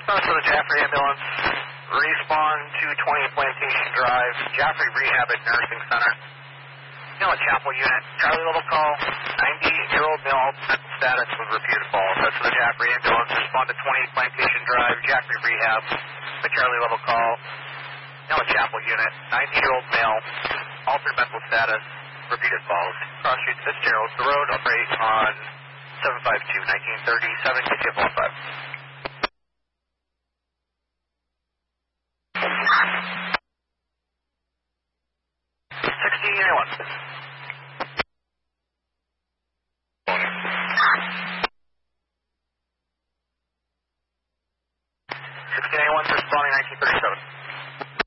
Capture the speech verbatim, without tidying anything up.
South for the Jaffrey ambulance. Respawn two twenty Plantation Drive, Jaffrey Rehab at Nursing Center. Inlet Chapel unit, Charlie level call, ninety-year-old male mental status with repeated falls. That's for the Jaffrey ambulance. Respond to twenty Plantation Drive, Jaffrey Rehab, the Charlie level call. Inlet Chapel unit, ninety-year-old male, altered mental status, repeated falls. Cross Street Fitzgerald, the road, operate on seven five two, nineteen thirty-seven, K T F one five. sixteen, one.